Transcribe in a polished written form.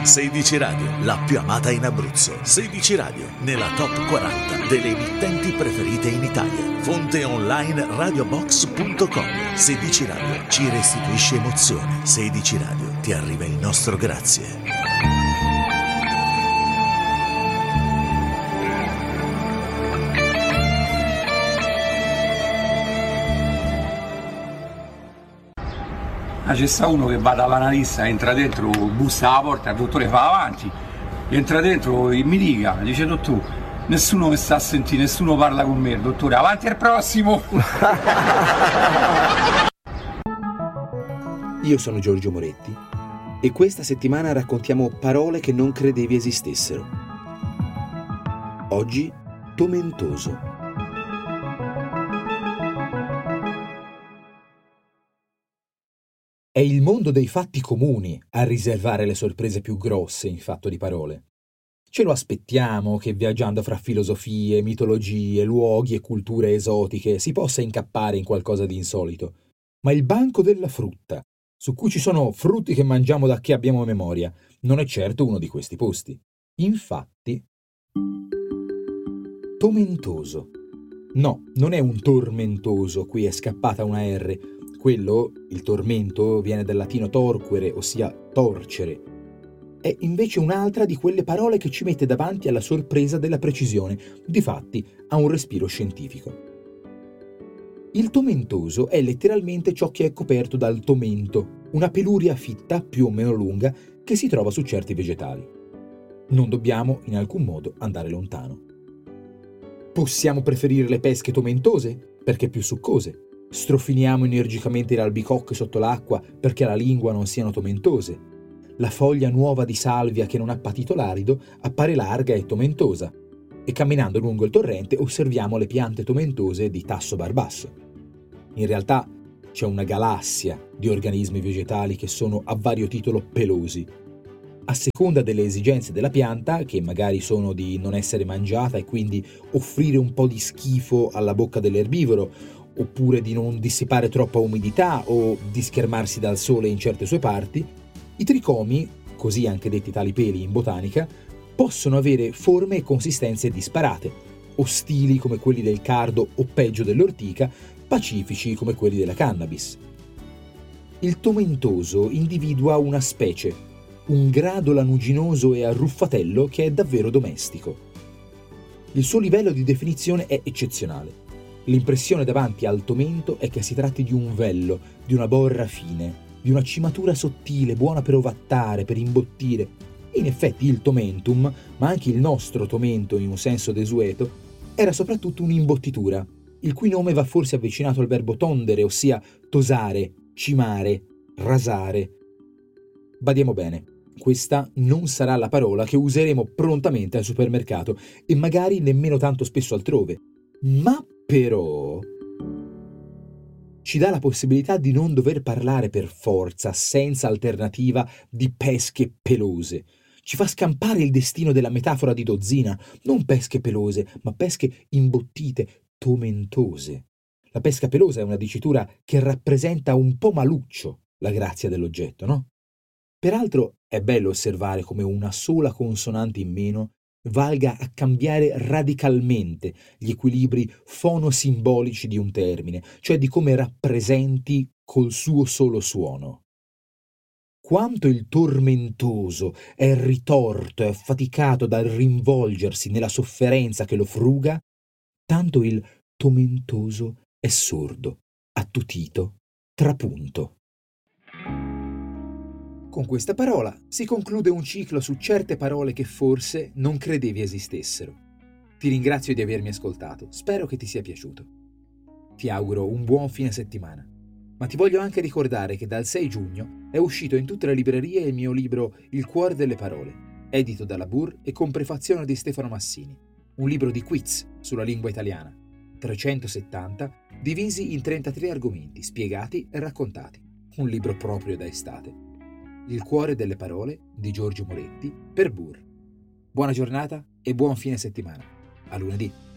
16 Radio, la più amata in Abruzzo. 16 Radio, nella top 40 delle emittenti preferite in Italia. Fonte online radiobox.com. 16 Radio ci restituisce emozione. 16 Radio ti arriva il nostro grazie. C'è sta uno che va dall'analista, entra dentro, bussa alla porta, il dottore fa avanti, entra dentro e mi dice dottore, nessuno mi sta a sentire, nessuno parla con me, dottore, avanti al prossimo! Io sono Giorgio Moretti e questa settimana raccontiamo parole che non credevi esistessero. Oggi, tomentoso. È il mondo dei fatti comuni a riservare le sorprese più grosse in fatto di parole. Ce lo aspettiamo che viaggiando fra filosofie, mitologie, luoghi e culture esotiche si possa incappare in qualcosa di insolito. Ma il banco della frutta, su cui ci sono frutti che mangiamo da che abbiamo memoria, non è certo uno di questi posti. Infatti, tomentoso. No, non è un tormentoso, qui è scappata una R. Quello, il tormento, viene dal latino torquere, ossia torcere. È invece un'altra di quelle parole che ci mette davanti alla sorpresa della precisione, difatti ha un respiro scientifico. Il tomentoso è letteralmente ciò che è coperto dal tomento, una peluria fitta più o meno lunga che si trova su certi vegetali. Non dobbiamo in alcun modo andare lontano. Possiamo preferire le pesche tomentose perché più succose. Strofiniamo energicamente le albicocche sotto l'acqua perché alla lingua non siano tomentose. La foglia nuova di salvia che non ha patito l'arido appare larga e tomentosa. E camminando lungo il torrente osserviamo le piante tomentose di tasso barbasso. In realtà c'è una galassia di organismi vegetali che sono a vario titolo pelosi. A seconda delle esigenze della pianta, che magari sono di non essere mangiata e quindi offrire un po' di schifo alla bocca dell'erbivoro, oppure di non dissipare troppa umidità o di schermarsi dal sole in certe sue parti, i tricomi, così anche detti tali peli in botanica, possono avere forme e consistenze disparate, ostili come quelli del cardo o peggio dell'ortica, pacifici come quelli della cannabis. Il tomentoso individua una specie, un grado lanuginoso e arruffatello che è davvero domestico. Il suo livello di definizione è eccezionale. L'impressione davanti al tomento è che si tratti di un vello, di una borra fine, di una cimatura sottile, buona per ovattare, per imbottire. E in effetti il tomentum, ma anche il nostro tomento in un senso desueto, era soprattutto un'imbottitura, il cui nome va forse avvicinato al verbo tondere, ossia tosare, cimare, rasare. Badiamo bene, questa non sarà la parola che useremo prontamente al supermercato e magari nemmeno tanto spesso altrove, ma però ci dà la possibilità di non dover parlare per forza, senza alternativa, di pesche pelose. Ci fa scampare il destino della metafora di dozzina, non pesche pelose, ma pesche imbottite, tomentose. La pesca pelosa è una dicitura che rappresenta un po' maluccio la grazia dell'oggetto, no? Peraltro è bello osservare come una sola consonante in meno valga a cambiare radicalmente gli equilibri fonosimbolici di un termine, cioè di come rappresenti col suo solo suono. Quanto il tormentoso è ritorto e affaticato dal rinvolgersi nella sofferenza che lo fruga, tanto il tomentoso è sordo, attutito, trapunto. Con questa parola si conclude un ciclo su certe parole che forse non credevi esistessero. Ti ringrazio di avermi ascoltato, spero che ti sia piaciuto. Ti auguro un buon fine settimana, ma ti voglio anche ricordare che dal 6 giugno è uscito in tutte le librerie il mio libro Il cuore delle parole, edito dalla Bur e con prefazione di Stefano Massini, un libro di quiz sulla lingua italiana, 370, divisi in 33 argomenti spiegati e raccontati, un libro proprio da estate. Il cuore delle parole di Giorgio Moretti per Bur. Buona giornata e buon fine settimana. A lunedì.